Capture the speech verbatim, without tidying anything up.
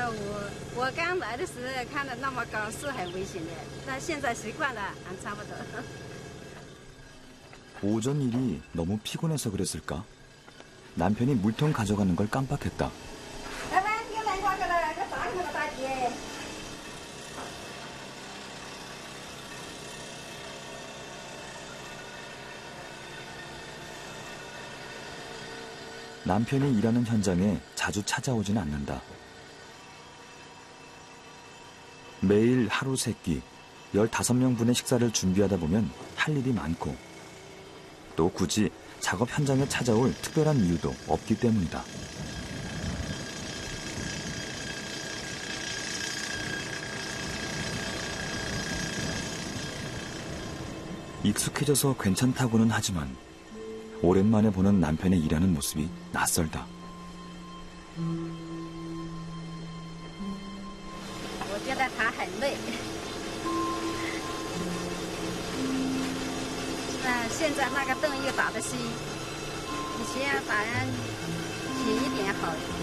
我我刚来的时候看的那么高是很危险的，那现在习惯了，还差不多。 오전 일이 너무 피곤해서 그랬을까? 남편이 물통 가져가는 걸 깜빡했다. 남편이 일하는 현장에 자주 찾아오지는 않는다. 매일 하루 세 끼, 열다섯 명분의 식사를 준비하다 보면 할 일이 많고 또 굳이 작업 현장에 찾아올 특별한 이유도 없기 때문이다. 익숙해져서 괜찮다고는 하지만 오랜만에 보는 남편의 일하는 모습이 낯설다. 我觉得他很累。 那现在那个灯又打得稀，以前打人轻一点好。